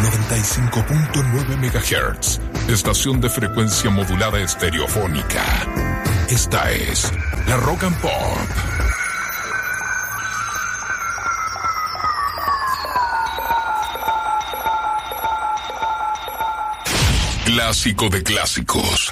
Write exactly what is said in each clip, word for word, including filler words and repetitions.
noventa y cinco punto nueve megahertz, estación de frecuencia modulada estereofónica. Esta es la Rock and Pop. Clásico de clásicos.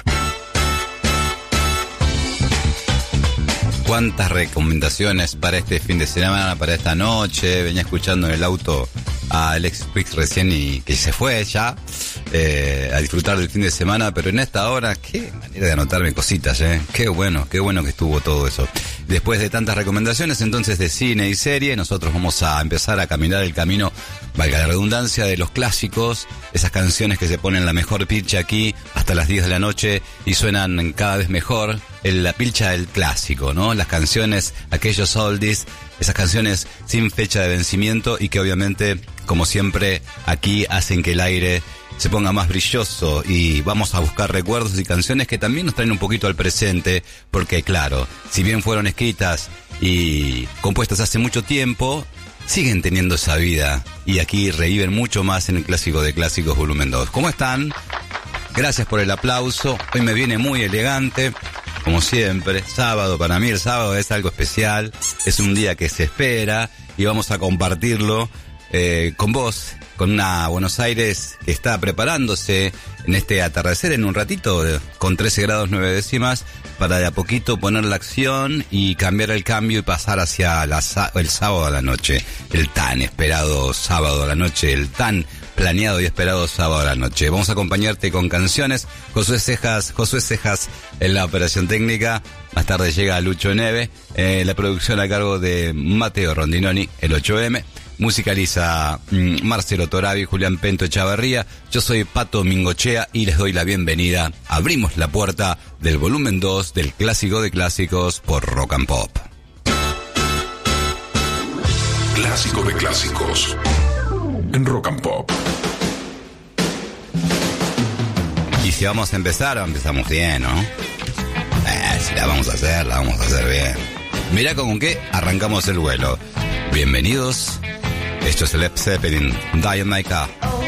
Cuántas recomendaciones para este fin de semana, para esta noche. Venía escuchando en el auto a Alex Pix recién y que se fue ya eh, a disfrutar del fin de semana, pero en esta hora, qué manera de anotarme cositas, eh. Qué bueno, qué bueno que estuvo todo eso. Después de tantas recomendaciones entonces de cine y serie, nosotros vamos a empezar a caminar el camino, valga la redundancia, de los clásicos, esas canciones que se ponen la mejor pilcha aquí hasta las diez de la noche y suenan cada vez mejor, en la pilcha del clásico, ¿no? Las canciones, aquellos oldies, esas canciones sin fecha de vencimiento y que obviamente, como siempre, aquí hacen que el aire se ponga más brilloso y vamos a buscar recuerdos y canciones que también nos traen un poquito al presente, porque claro, si bien fueron escritas y compuestas hace mucho tiempo, siguen teniendo esa vida y aquí reviven mucho más en el Clásico de Clásicos volumen dos. ¿Cómo están? Gracias por el aplauso. Hoy me viene muy elegante, como siempre. Sábado, para mí el sábado es algo especial, es un día que se espera y vamos a compartirlo eh, con vos, con una Buenos Aires que está preparándose en este atardecer en un ratito, con trece grados nueve décimas, para de a poquito poner la acción y cambiar el cambio y pasar hacia la, el sábado a la noche, el tan esperado sábado a la noche, el tan planeado y esperado sábado a la noche. Vamos a acompañarte con canciones. Josué Cejas, Josué Cejas en la operación técnica. Más tarde llega Lucho Neve, eh, la producción a cargo de Mateo Rondinoni, el ocho eme. Musicaliza mm, Marcelo Torabi, Julián Pento Echavarría. Yo soy Pato Mingochea y les doy la bienvenida. Abrimos la puerta del volumen dos del Clásico de Clásicos por Rock and Pop. Clásico de Clásicos en Rock and Pop. Y si vamos a empezar, empezamos bien, ¿no? Eh, si la vamos a hacer, la vamos a hacer bien. Mirá con qué arrancamos el vuelo. Bienvenidos. Esto es Led Zeppelin, Die on My Car.